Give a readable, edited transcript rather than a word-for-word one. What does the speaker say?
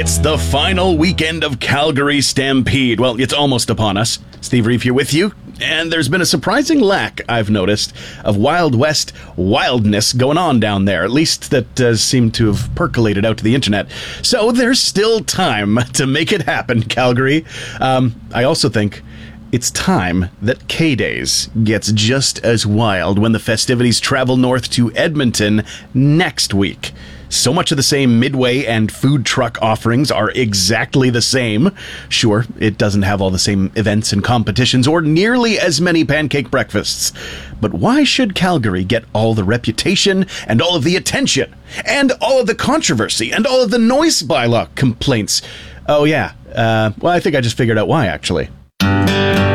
It's the final weekend of Calgary Stampede. Well, it's almost upon us. Steve Reeve here with you. And there's been a surprising lack, I've noticed, of Wild West wildness going on down there. At least that does seem to have percolated out to the internet. So there's still time to make it happen, Calgary. I also think it's time that K-Days gets just as wild when the festivities travel north to Edmonton next week. So much of the same midway and food truck offerings are exactly the same. Sure, it doesn't have all the same events and competitions or nearly as many pancake breakfasts. But why should Calgary get all the reputation and all of the attention and all of the controversy and all of the noise bylaw complaints? Oh yeah, well, I think I just figured out why, actually.